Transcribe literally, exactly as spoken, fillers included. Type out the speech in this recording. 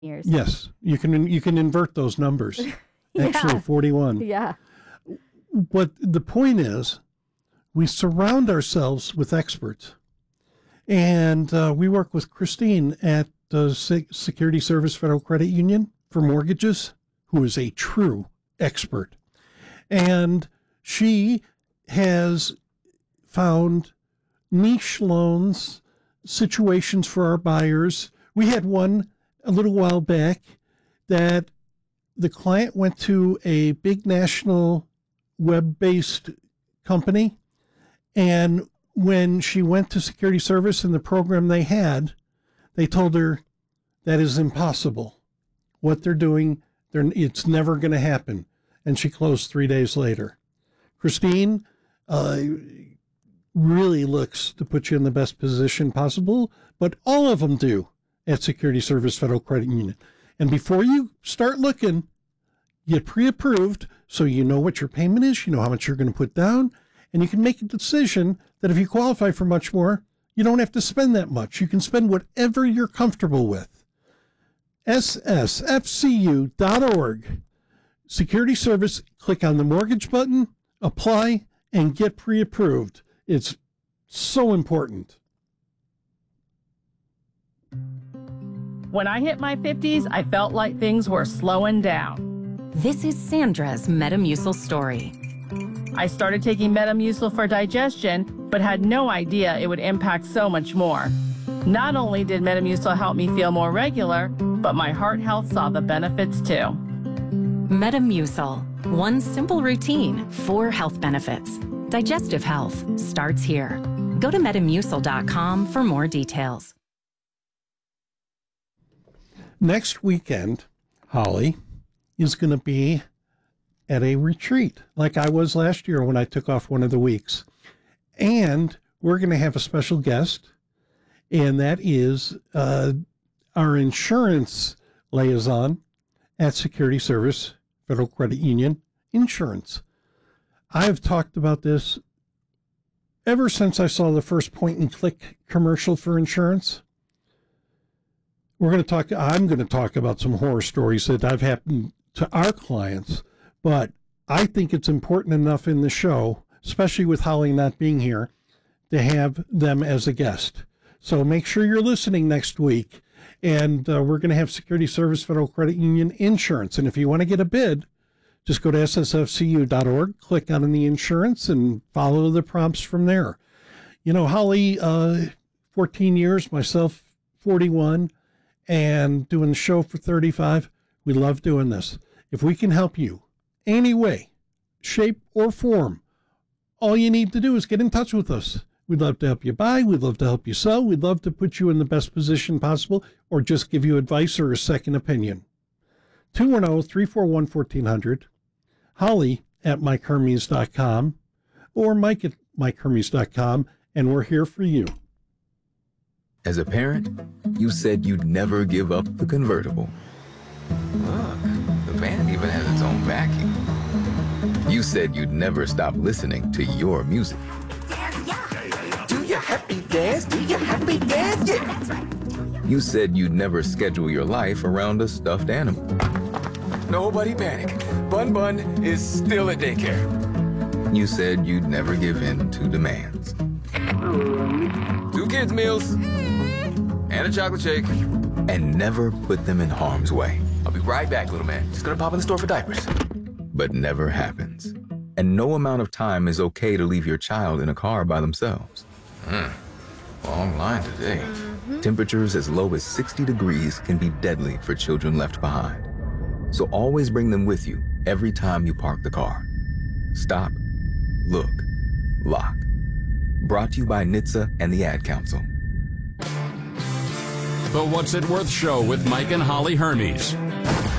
years. Yes, you can you can invert those numbers. Yeah. Actually, forty-one. Yeah. But the point is, we surround ourselves with experts. And uh, we work with Christine at the Security Service Federal Credit Union for mortgages, who is a true expert. And she has found niche loans, situations for our buyers. We had one a little while back that the client went to a big national web-based company, and when she went to security service and the program they had, they told her that is impossible. What they're doing, they're, it's never going to happen. And she closed three days later. Christine uh, really looks to put you in the best position possible, but all of them do at Security Service Federal Credit Union. And before you start looking, get pre-approved so you know what your payment is, you know how much you're going to put down, and you can make a decision that if you qualify for much more, you don't have to spend that much. You can spend whatever you're comfortable with. S S F C U dot org. Security Service, click on the mortgage button, apply, and get pre-approved. It's so important. When I hit my fifties, I felt like things were slowing down. This is Sandra's Metamucil story. I started taking Metamucil for digestion, but had no idea it would impact so much more. Not only did Metamucil help me feel more regular, but my heart health saw the benefits too. Metamucil, one simple routine, four health benefits. Digestive health starts here. Go to metamucil dot com for more details. Next weekend, Holly is going to be at a retreat like I was last year when I took off one of the weeks. And we're going to have a special guest, and that is uh, our insurance liaison at Security Service Federal Credit Union Insurance. I've talked about this ever since I saw the first point and click commercial for insurance. We're going to talk, I'm going to talk about some horror stories that have happened to our clients, but I think it's important enough in the show, especially with Holly not being here, to have them as a guest. So make sure you're listening next week. And uh, we're going to have Security Service Federal Credit Union Insurance. And if you want to get a bid, just go to S S F C U dot org, click on the insurance, and follow the prompts from there. You know, Holly, uh, fourteen years, myself, forty-one, and doing the show for thirty-five. We love doing this. If we can help you any way, shape, or form, all you need to do is get in touch with us. We'd love to help you buy. We'd love to help you sell. We'd love to put you in the best position possible or just give you advice or a second opinion. two one zero, three four one, one four zero zero, Holly at Mike Hermes dot com, or Mike at Mike Hermes dot com, and we're here for you. As a parent, you said you'd never give up the convertible. Look, the band even has its own backing. You said you'd never stop listening to your music. Do you happy dance? Do you happy dance? Yeah, that's right. You said you'd never schedule your life around a stuffed animal. Nobody panic. Bun Bun is still at daycare. You said you'd never give in to demands. Two kids' meals and a chocolate shake. And never put them in harm's way. I'll be right back, little man. Just gonna pop in the store for diapers. But never happens. And no amount of time is okay to leave your child in a car by themselves. Mm. Long line today. Mm-hmm. Temperatures as low as sixty degrees can be deadly for children left behind. So always bring them with you every time you park the car. Stop, look, lock. Brought to you by N H T S A and the Ad Council. The What's It Worth Show with Mike and Holly Hermes.